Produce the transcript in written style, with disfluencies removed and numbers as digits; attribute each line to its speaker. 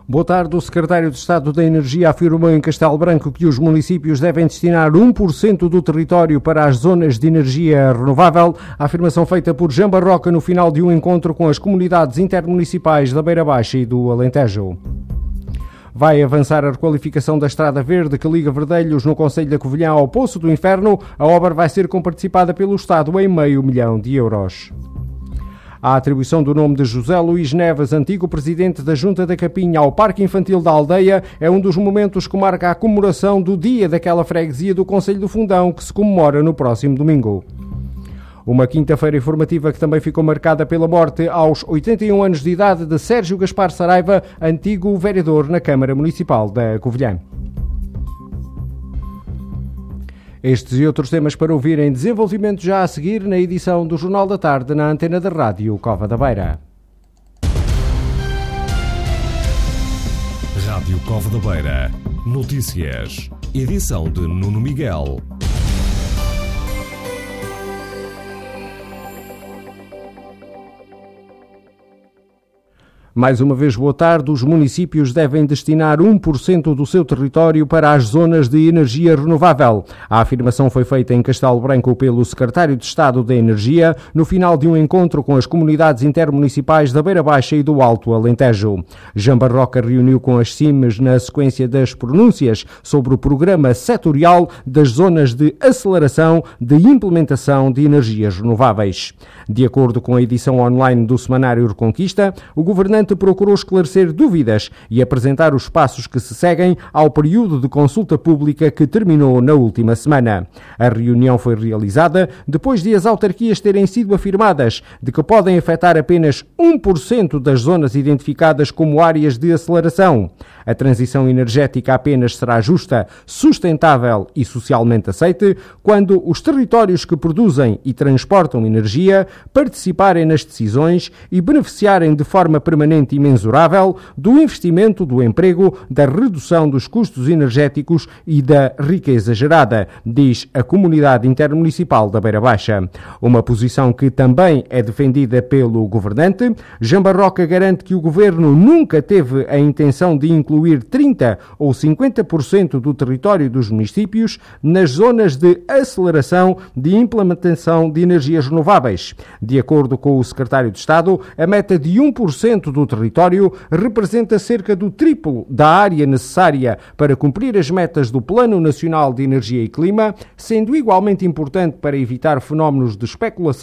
Speaker 1: Boa tarde. O secretário de Estado da Energia afirmou em Castelo Branco que os municípios devem destinar 1% do território para as zonas de energia renovável. A afirmação feita por Jean Barroca no final de um encontro com as comunidades intermunicipais da Beira Baixa e do Alentejo. Vai avançar a requalificação da Estrada Verde que liga Verdelhos no concelho da Covilhã ao Poço do Inferno. A obra vai ser comparticipada pelo Estado em €500 mil. A atribuição do nome de José Luís Neves, antigo presidente da Junta da Capinha, ao Parque Infantil da Aldeia é um dos momentos que marca a comemoração do dia daquela freguesia do Concelho do Fundão, que se comemora no próximo domingo. Uma quinta-feira informativa que também ficou marcada pela morte aos 81 anos de idade de Sérgio Gaspar Saraiva, antigo vereador na Câmara Municipal da Covilhã. Estes e outros temas para ouvir em desenvolvimento já a seguir na edição do Jornal da Tarde na antena da Rádio Cova da Beira.
Speaker 2: Rádio Cova da Beira. Notícias. Edição de Nuno Miguel.
Speaker 1: Mais uma vez, boa tarde. Os municípios devem destinar 1% do seu território para as zonas de energia renovável. A afirmação foi feita em Castelo Branco pelo secretário de Estado da Energia no final de um encontro com as comunidades intermunicipais da Beira Baixa e do Alto Alentejo. Jean Barroca reuniu com as CIMs na sequência das pronúncias sobre o programa setorial das zonas de aceleração de implementação de energias renováveis. De acordo com a edição online do semanário Reconquista, o governante procurou esclarecer dúvidas e apresentar os passos que se seguem ao período de consulta pública que terminou na última semana. A reunião foi realizada depois de as autarquias terem sido afirmadas de que podem afetar apenas 1% das zonas identificadas como áreas de aceleração. A transição energética apenas será justa, sustentável e socialmente aceite quando os territórios que produzem e transportam energia participarem nas decisões e beneficiarem de forma permanente e mensurável do investimento, do emprego, da redução dos custos energéticos e da riqueza gerada, diz a Comunidade Intermunicipal da Beira Baixa. Uma posição que também é defendida pelo governante. Jean Barroca garante que o governo nunca teve a intenção de incluir 30% ou 50% do território dos municípios nas zonas de aceleração de implementação de energias renováveis. De acordo com o secretário de Estado, a meta de 1% do território representa cerca do triplo da área necessária para cumprir as metas do Plano Nacional de Energia e Clima, sendo igualmente importante para evitar fenómenos de especulação